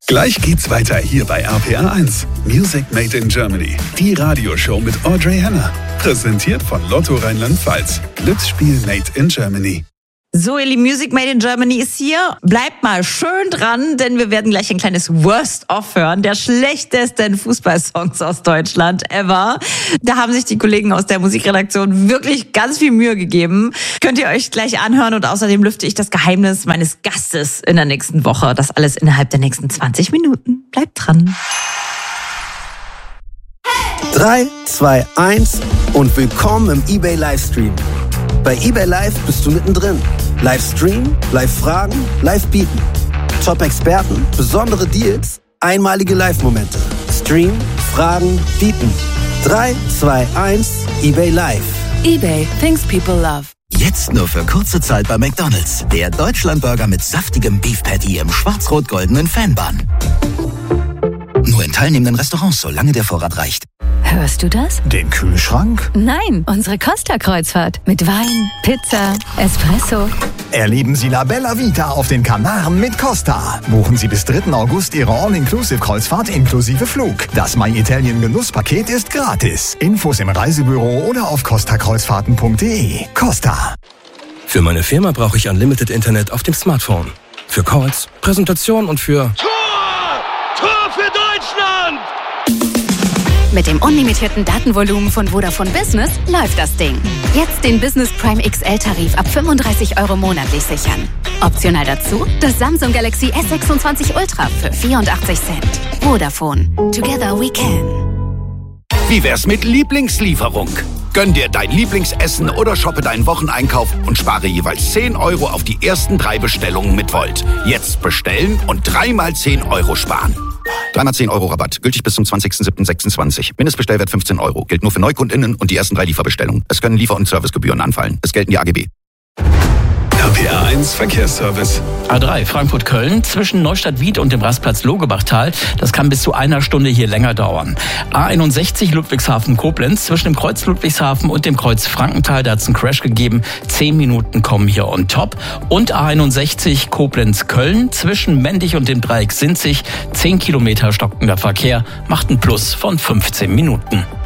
Gleich geht's weiter hier bei RPR 1. Music Made in Germany. Die Radioshow mit Audrey Henner. Präsentiert von Lotto Rheinland-Pfalz. Glücksspiel Made in Germany. So, ihr Lieben, Music Made in Germany ist hier. Bleibt mal schön dran, denn wir werden gleich ein kleines Worst-of hören, der schlechtesten Fußballsongs aus Deutschland ever. Da haben sich die Kollegen aus der Musikredaktion wirklich ganz viel Mühe gegeben. Könnt ihr euch gleich anhören und außerdem lüfte ich das Geheimnis meines Gastes in der nächsten Woche. Das alles innerhalb der nächsten 20 Minuten. Bleibt dran. 3, 2, 1 und willkommen im eBay Livestream. Bei eBay Live bist du mittendrin. Livestream, Live-Fragen, Live-Bieten. Top-Experten, besondere Deals, einmalige Live-Momente. Stream, Fragen, Bieten. 3, 2, 1, eBay Live. eBay, things people love. Jetzt nur für kurze Zeit bei McDonald's. Der Deutschlandburger mit saftigem Beef Patty im schwarz-rot-goldenen Fanbun. Nur in teilnehmenden Restaurants, solange der Vorrat reicht. Hörst du das? Den Kühlschrank? Nein, unsere Costa-Kreuzfahrt. Mit Wein, Pizza, Espresso. Erleben Sie La Bella Vita auf den Kanaren mit Costa. Buchen Sie bis 3. August Ihre All-Inclusive-Kreuzfahrt inklusive Flug. Das My Italien Genusspaket ist gratis. Infos im Reisebüro oder auf costakreuzfahrten.de. Costa. Für meine Firma brauche ich Unlimited Internet auf dem Smartphone. Für Calls, Präsentation und für... Tor für Deutschland! Mit dem unlimitierten Datenvolumen von Vodafone Business läuft das Ding. Jetzt den Business Prime XL-Tarif ab 35 € monatlich sichern. Optional dazu das Samsung Galaxy S26 Ultra für 84 Cent. Vodafone. Together we can. Wie wär's mit Lieblingslieferung? Gönn dir dein Lieblingsessen oder shoppe deinen Wocheneinkauf und spare jeweils 10 € auf die ersten 3 Bestellungen mit Volt. Jetzt bestellen und 3 mal 10 € sparen. 3 mal 10 € Rabatt. Gültig bis zum 20.07.26. Mindestbestellwert 15 €. Gilt nur für NeukundInnen und die ersten 3 Lieferbestellungen. Es können Liefer- und Servicegebühren anfallen. Es gelten die AGB. RPR 1 Verkehrsservice. A3 Frankfurt-Köln zwischen Neustadt-Wied und dem Rastplatz Logebachtal. Das kann bis zu 1 Stunde hier länger dauern. A61 Ludwigshafen-Koblenz zwischen dem Kreuz Ludwigshafen und dem Kreuz Frankenthal. Da hat es einen Crash gegeben. 10 Minuten kommen hier on top. Und A61 Koblenz-Köln zwischen Mendig und dem Dreieck Sinzig. 10 Kilometer stockender Verkehr macht einen Plus von 15 Minuten.